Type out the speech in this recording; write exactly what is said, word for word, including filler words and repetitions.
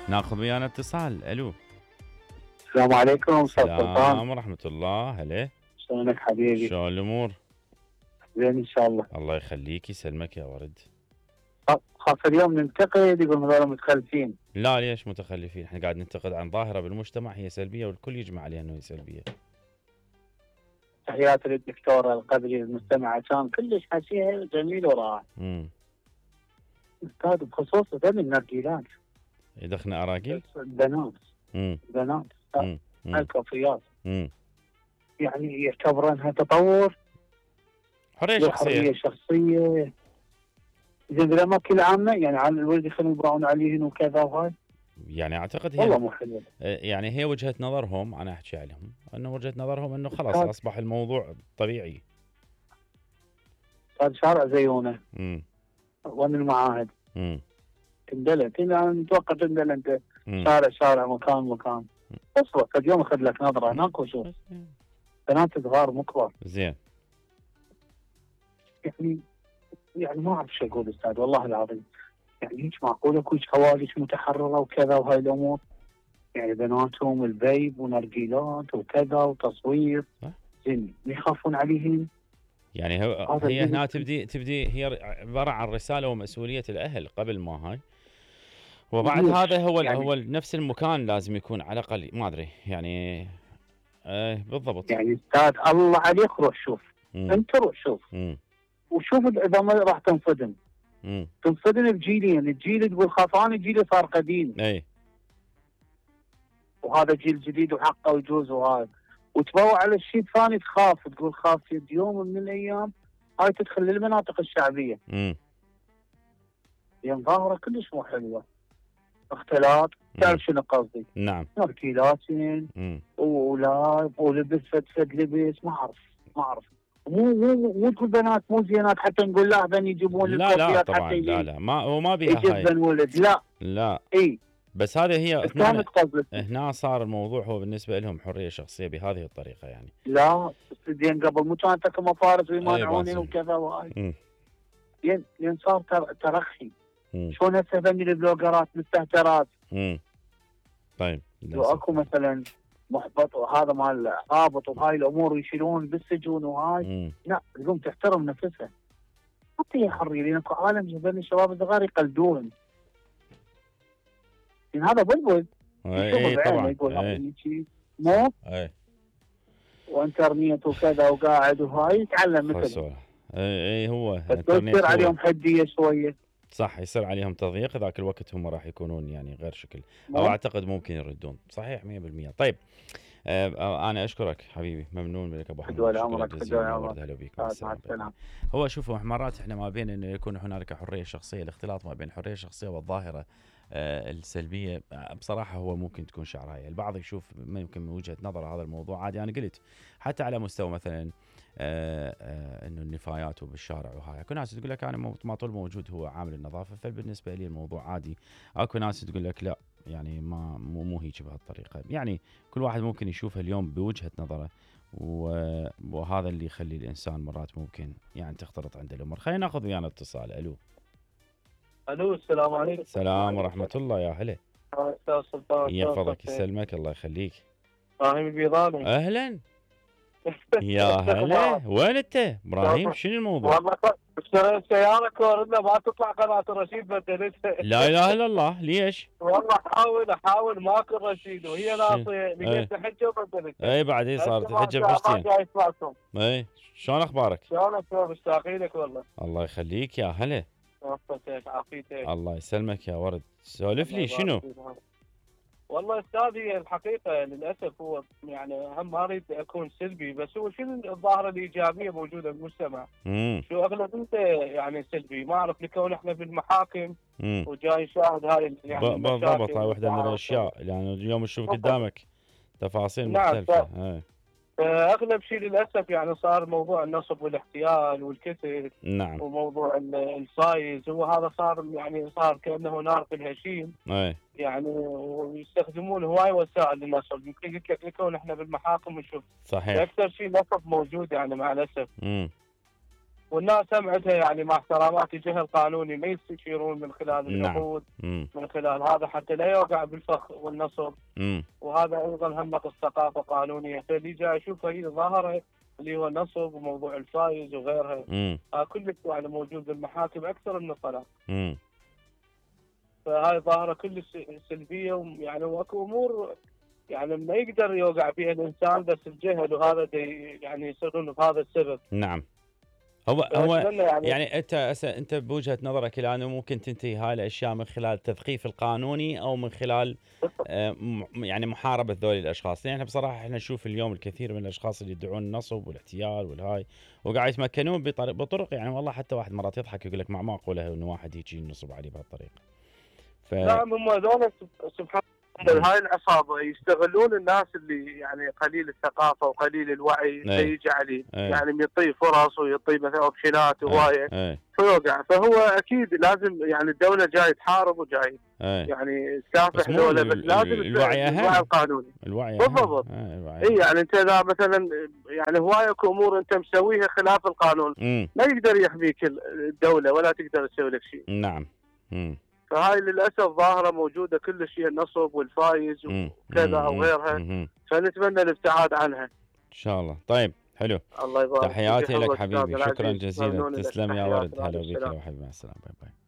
ناخذ ويانا اتصال. الو. السلام عليكم استاذ سلطان. السلام ورحمة الله. هلا. شلونك حبيبي؟ شلون الامور؟ زين ان شاء الله. الله يخليك يسلمك يا ورد. خاص اليوم ننتقد يقول هذول متخلفين. لا ليش متخلفين؟ احنا قاعد ننتقد عن ظاهرة بالمجتمع هي سلبية والكل يجمع عليها انه هي سلبية. تحياتي للدكتورة القبلي المستمعة كان كلش حكيها جميل ورائع. امم استاذ بخصوص ذم النرجيلات. يدخنا اراجيل؟ البنات. امم البنات امم الكافيات. امم يعني يعتبرونها تطور. حرية حرية شخصية. شخصية. زين بالاماكن العامة يعني على الولد يخلون يبرعون عليهن وكذا وهاي. يعني اعتقد والله هي مو حلوة. يعني هي وجهة نظرهم، انا احكي عليهم انه وجهة نظرهم انه خلاص أستاذ. اصبح الموضوع طبيعي. صار شارع زيونه امم وين المعاهد. امم تندلع تندلع نتوقع تندلع انت امم شارع شارع مكان مكان. اصبر قد يوم اخذ لك نظره هناك وشوف بنات صغار مو كبار. زين. يعني يعني ما اعرف شو اقول استاذ والله العظيم. يعني هيك معقوله كل حوادث متحرره وكذا وهاي الامور. يعني بناتهم البيب ونرجيلات وكذا وتصوير. صح. زين يخافون عليهم. يعني هو هذا هي الجنس. هنا تبدي تبدي هي عباره عن رساله ومسؤوليه الاهل قبل ما هاي، وبعد ليش؟ هذا هو يعني هو نفس المكان لازم يكون على الاقل ما ادري يعني. ايه بالضبط. يعني استاذ الله عليك روح شوف. مم. انت روح شوف مم. وشوف اذا ما راح تنصدم. مم. تنصدم بجيلين، الجيل تقول خافاني جيلي صار قديم. اي وهذا جيل جديد وحقه ويجوز وهذا. وتبوع على الشيء الثاني تخاف تقول خاف يوم من الايام هاي تدخل للمناطق الشعبيه. امم لان ظاهره كلش مو حلوه. اختلاط. تعرف شنو قصدي؟ نعم. نرجيلاتين امم ولا ولبس فد فد لبس ما اعرف ما اعرف. مو مو مو تقول بنات مو زينات حتى نقول لا بن يجيبون لا لا الكوفيات طبعا حتى لا يجي لا ما هو ما بيها يجيب هاي. بن ولد لا. لا اي بس هذه هي هنا فهمت قصدك. هنا صار الموضوع هو بالنسبه لهم حريه شخصيه بهذه الطريقه يعني. لا زين قبل مو كانت اكو مفارس ويمانعوني بازم. وكذا وهاي. امم لين لين صار تر- ترخي. امم شلون هسه بني البلوجرات مستهترات. امم طيب واكو مثلا محبط وهذا مال هابط وهاي الامور يشيلون بالسجون وهاي. امم لا تقوم تحترم نفسها. حتى هي حريه لان اكو عالم جبال الشباب الصغار يقلدون. لان هذا بلبل يشوفه اي بعينه طبعا يقول هذا اي هيجي مو اي وانترنت وكذا وقاعد وهاي يتعلم مثل. خسوره. اي اي هو بس يصير هو عليهم حديه شويه. صح يصير عليهم تضييق ذاك الوقت هم راح يكونون يعني غير شكل او مو؟ اعتقد ممكن يردون صحيح مية بالمية. طيب آه انا اشكرك حبيبي ممنون منك ابو حمد. فدوى شكرا عمرك جزيلا فدوى ورد عمرك. هلا بيك. مع السلامه. السلامه. هو شوفوا مرات احنا ما بين انه يكون هنالك حريه شخصيه، الاختلاط ما بين الحريه الشخصيه والظاهره آه السلبيه آه بصراحه هو ممكن تكون شعرايه. البعض يشوف ممكن من وجهه نظر هذا الموضوع عادي. انا قلت حتى على مستوى مثلا آه آه انه النفايات وبالشارع وهاي، اكو ناس تقول لك انا ما طول موجود هو عامل النظافه فبالنسبه لي الموضوع عادي. اكو ناس تقول لك لا يعني ما مو مو هيك بهالطريقه. يعني كل واحد ممكن يشوفها اليوم بوجهه نظره، وهذا اللي يخلي الانسان مرات ممكن يعني تختلط عنده الامور. خلينا ناخذ ويانا اتصال. الو. الو السلام عليكم. السلام ورحمه الله. يا هلا. استاذ سلطان. يحفظك يسلمك الله يخليك. ابراهيم البيضاني. اهلا. يا هلا وين انت ابراهيم؟ شنو الموضوع؟ والله اشتريت سياره كورنا ما تطلع قناه الرشيد بدلتها. لا اله الا الله. ليش؟ والله احاول احاول ماكو رشيد وهي ش- ناصيه ايه لقيت حجه وبدلتها. اي بعدين صارت ما الحجه جاء- ما بفستين. جاي يسمعكم. اي شلون اخبارك؟ شلونك شو مشتاقين لك والله. الله يخليك يا هلا. وفقتك عافيتك. الله يسلمك يا ورد. سولف لي الله شنو؟ يبارك فيك. والله استاذي الحقيقه للاسف هو يعني هم ما اريد اكون سلبي بس هو شنو الظاهره الايجابيه موجوده بالمجتمع. امم شو اغلبيته يعني سلبي ما اعرف لكون احنا بالمحاكم امم وجاي نشاهد هاي يعني بالضبط هاي وحده من الاشياء يعني اليوم تشوف قدامك تفاصيل مختلفه. اي اغلب شيء للاسف يعني صار موضوع النصب والاحتيال والكسر نعم. وموضوع ال- الصايز هو هذا صار يعني صار كانه نار في الهشيم. اي يعني ويستخدمون هواي وسائل للنصب. يمكن قلت لك لكون احنا بالمحاكم نشوف صحيح. اكثر شيء نصب موجود يعني مع الاسف. امم والناس هم عندها يعني مع احترامات الجهه القانوني ما يستشيرون من خلال نعم. العقود، مم. من خلال هذا حتى لا يوقع بالفخ والنصب. مم. وهذا ايضا هم نقص ثقافه قانونيه، فاللي جاي اشوفها هي ظاهره اللي هو النصب وموضوع الفايز وغيرها. مم. آه كلش يعني موجود بالمحاكم اكثر من الطلاق. مم. فهاي ظاهره كلش سلبيه، ويعني واكو امور يعني ما يقدر يوقع فيها الانسان، بس الجهل وهذا دي يعني يصيرون بهذا السبب. نعم. هو هو فأتمنى يعني يعني انت هسه انت بوجهه نظرك الان ممكن تنتهي هاي الاشياء من خلال التثقيف القانوني او من خلال آه، م- يعني محاربه ذول الاشخاص. يعني بصراحه احنا نشوف اليوم الكثير من الاشخاص اللي يدعون النصب والاحتيال والهاي وقاعد يتمكنون بطرق بطرق يعني والله حتى واحد مرات يضحك يقول لك مع معقوله انه واحد يجي ينصب عليه بهالطريقه. ف نعم، هم هذول سب- سبحان الله هاي العصابه يستغلون الناس اللي يعني قليل الثقافه وقليل الوعي، أي. فيجي عليه أي. يعني يعطيه فرص ويعطيه مثلا اوبشنات هوايه اي فيوقع. فهو اكيد لازم يعني الدوله جاي تحارب وجاي اي يعني بس تكافح مو دولة، ال- بس ال- لازم الوعي الوعي اهم. القانوني. الوعي بالضبط. اهم. اي الوعي اي يعني انت اذا مثلا يعني هوايه اكو امور انت مسويها خلاف القانون امم ما يقدر يحميك الدوله ولا تقدر تسوي لك شيء. نعم. امم فهاي للاسف ظاهره موجوده كل شيء، النصب والفايز مم. وكذا مم. وغيرها، مم. فنتمنى الابتعاد عنها. ان شاء الله. طيب حلو. الله يبارك فيك. تحياتي لك يحفظك حبيبي، أستاذ شكرا العزيز. جزيلا، ممنون لك. تسلم يا تحياتي ورد. هلا وعليكم بك، السلام. هلا حبيبي، مع السلامه، باي باي.